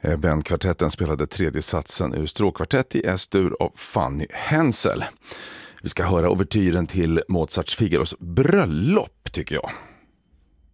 Bandkvartetten spelade tredje satsen ur stråkkvartett i S-dur av Fanny Hensel. Vi ska höra ouvertyren till Mozarts Figaros bröllop, tycker jag.